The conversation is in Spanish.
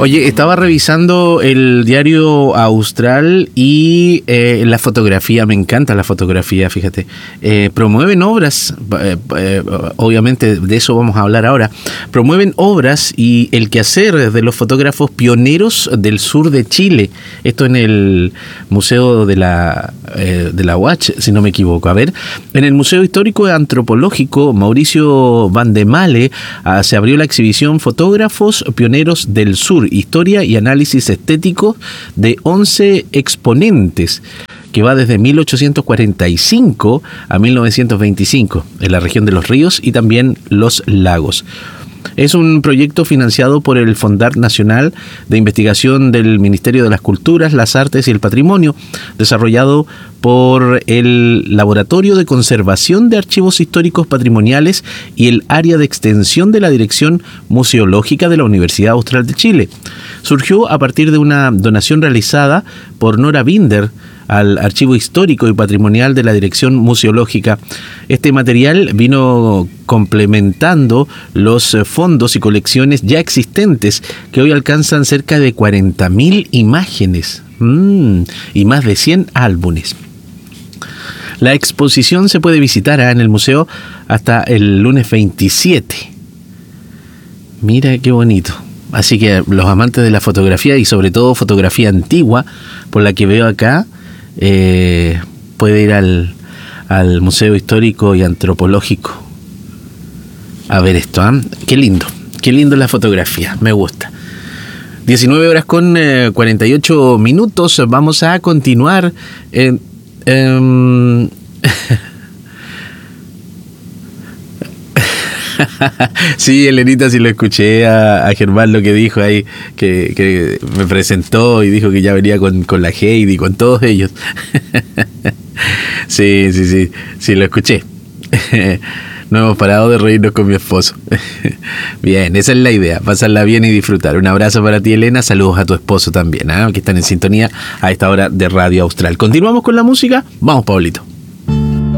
Oye, estaba revisando el diario Austral y la fotografía, me encanta la fotografía, fíjate. Promueven obras, obviamente de eso vamos a hablar ahora. Promueven obras y el quehacer de los fotógrafos pioneros del sur de Chile. Esto en el Museo de la UACH, si no me equivoco. A ver, en el Museo Histórico y Antropológico Mauricio Van de Male se abrió la exhibición Fotógrafos Pioneros del Sur, historia y análisis estético de 11 exponentes, que va desde 1845 a 1925 en la región de los ríos y también los lagos. Es un proyecto financiado por el Fondar Nacional de Investigación del Ministerio de las Culturas, las Artes y el Patrimonio, desarrollado por el Laboratorio de Conservación de Archivos Históricos Patrimoniales y el Área de Extensión de la Dirección Museológica de la Universidad Austral de Chile. Surgió a partir de una donación realizada por Nora Binder al Archivo Histórico y Patrimonial de la Dirección Museológica. Este material vino complementando los fondos y colecciones ya existentes, que hoy alcanzan cerca de 40.000 imágenes y más de 100 álbumes. La exposición se puede visitar en el museo hasta el lunes 27. Mira qué bonito. Así que los amantes de la fotografía y sobre todo fotografía antigua, por la que veo acá, puede ir al Museo Histórico y Antropológico a ver esto. Qué lindo la fotografía, me gusta. 19 horas con 48 minutos. Vamos a continuar. Sí, Elenita, sí lo escuché a Germán lo que dijo ahí, que me presentó y dijo que ya venía con la Heidi, con todos ellos. Sí, lo escuché. No hemos parado de reírnos con mi esposo. Bien, esa es la idea, pasarla bien y disfrutar. Un abrazo para ti, Elena, saludos a tu esposo también, que están en sintonía a esta hora de Radio Austral. Continuamos con la música, vamos, Pablito.